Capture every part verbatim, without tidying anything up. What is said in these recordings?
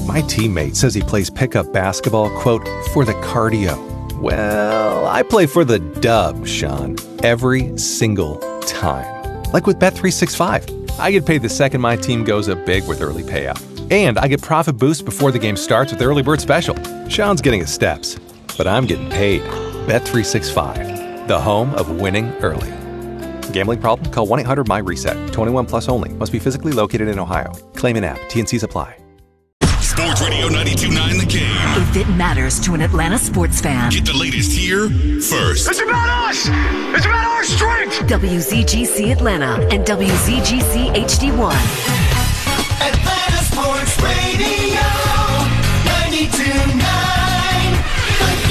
My teammate says he plays pickup basketball, quote, for the cardio. Well, I play for the dub, Sean, every single time. Like with Bet three sixty-five. I get paid the second my team goes up big with early payout. And I get profit boost before the game starts with the early bird special. Sean's getting his steps, but I'm getting paid. Bet three sixty-five, the home of winning early. Gambling problem? Call one eight hundred M Y reset. twenty-one plus only. Must be physically located in Ohio. Claim an app. T N Cs apply. Sports Radio ninety-two point nine The Game. If it matters to an Atlanta sports fan. Get the latest here first. It's about us! It's about our strength! W Z G C Atlanta and W Z G C H D one. Atlanta Sports Radio ninety-two point nine The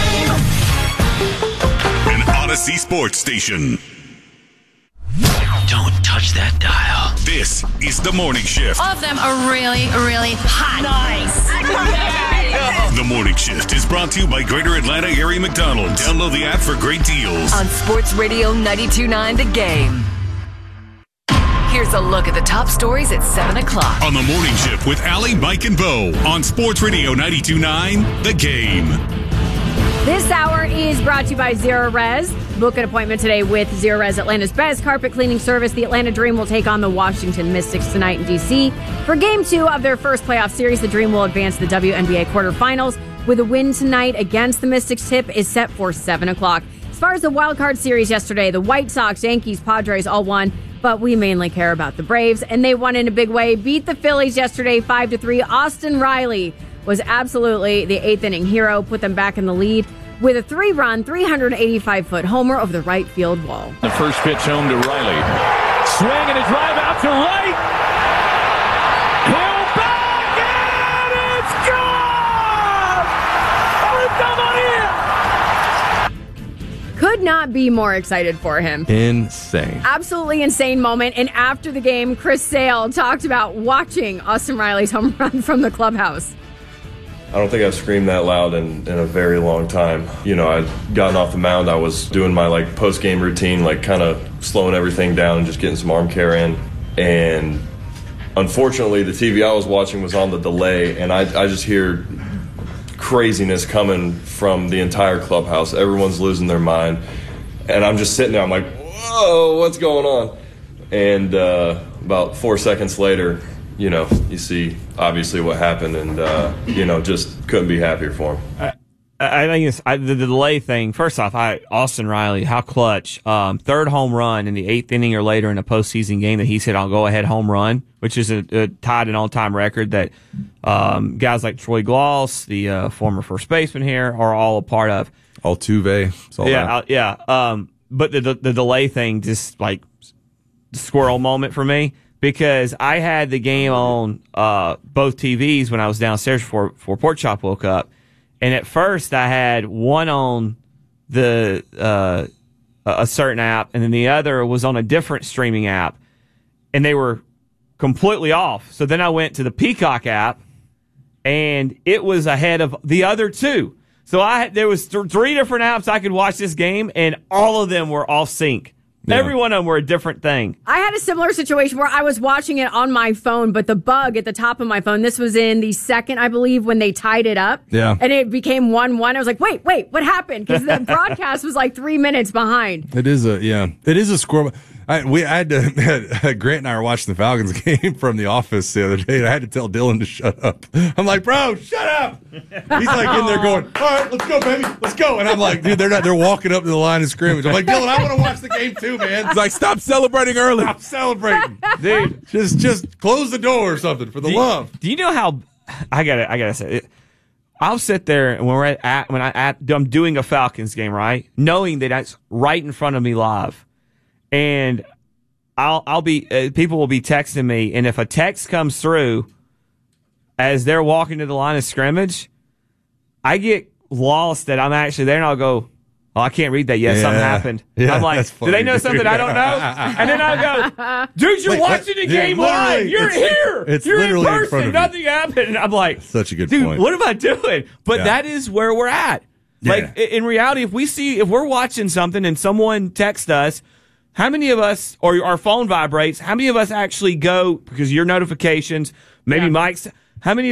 Game. An Odyssey Sports Station. Don't touch that dial. This is The Morning Shift. All of them are really, really hot. Nice. The Morning Shift is brought to you by Greater Atlanta Erie McDonald's. Download the app for great deals. On Sports Radio ninety-two point nine The Game. Here's a look at the top stories at seven o'clock. On The Morning Shift with Allie, Mike, and Bo. On Sports Radio ninety-two point nine The Game. This hour is brought to you by Zero Res. Book an appointment today with Zero Res, Atlanta's best carpet cleaning service. The Atlanta Dream will take on the Washington Mystics tonight in D C For game two of their first playoff series, the Dream will advance to the W N B A quarterfinals with a win tonight against the Mystics. Tip is set for seven o'clock. As far as the wild card series yesterday, the White Sox, Yankees, Padres all won, but we mainly care about the Braves, and they won in a big way. Beat the Phillies yesterday five to three. Austin Riley was absolutely the eighth inning hero, put them back in the lead with a three-run, three hundred eighty-five foot homer over the right field wall. The first pitch home to Riley. Swing and a drive out to right. Hill back, and it's gone! Oh, come on in! Could not be more excited for him. Insane. Absolutely insane moment. And after the game, Chris Sale talked about watching Austin Riley's home run from the clubhouse. I don't think I've screamed that loud in, in a very long time. You know, I'd gotten off the mound. I was doing my, like, post-game routine, like, kind of slowing everything down and just getting some arm care in. And unfortunately, the T V I was watching was on the delay, and I, I just hear craziness coming from the entire clubhouse. Everyone's losing their mind. And I'm just sitting there. I'm like, whoa, what's going on? And uh, about four seconds later, you know, you see obviously what happened, and, uh, you know, just couldn't be happier for him. I, I think it's I, the, the delay thing. First off, I, Austin Riley, how clutch. Um, third home run in the eighth inning or later in a postseason game that he's hit on go-ahead home run, which is a, a tied an all-time record that um, guys like Troy Gloss, the uh, former first baseman here, are all a part of. Altuve. All yeah, uh, yeah. Um, but the, the, the delay thing, just like squirrel moment for me. Because I had the game on uh, both T Vs when I was downstairs before, before Pork Chop woke up. And at first I had one on the uh, a certain app, and then the other was on a different streaming app. And they were completely off. So then I went to the Peacock app, and it was ahead of the other two. So I there was th- three different apps I could watch this game, and all of them were off sync. Yeah. Every one of them were a different thing. I had a similar situation where I was watching it on my phone, but the bug at the top of my phone, this was in the second, I believe, when they tied it up. Yeah. And it became one one. I was like, wait, wait, what happened? Because the broadcast was like three minutes behind. It is a, yeah, it is a squirrel. I, we I had to, Grant and I were watching the Falcons game from the office the other day, and I had to tell Dylan to shut up. I'm like, bro, shut up. He's like in there going, all right, let's go, baby, let's go. And I'm like, dude, they're not, they're walking up to the line of scrimmage. I'm like, Dylan, I want to watch the game too, man. He's like, stop celebrating early. Stop celebrating. Dude, just just close the door or something for the do love. You, do you know how, I gotta, I gotta say it. I'll sit there and when we're at, when I at, I'm doing a Falcons game, right? Knowing that that's right in front of me live. And I'll I'll be uh, people will be texting me, and if a text comes through as they're walking to the line of scrimmage, I get lost that I'm actually there, and I'll go, oh, I can't read that yet. Yeah. Something happened. Yeah, I'm like, do they know something I don't know? And then I'll go, dude, you're Wait, watching the game yeah, live. You're it's, here. It's you're literally in person. in front of Nothing you. happened. And I'm like, such a good dude, point. what am I doing? But yeah. that is where we're at. Yeah. Like, in reality, if we see, if we're watching something and someone texts us, how many of us, or our phone vibrates, how many of us actually go, because your notifications, maybe yeah. Mike's, how many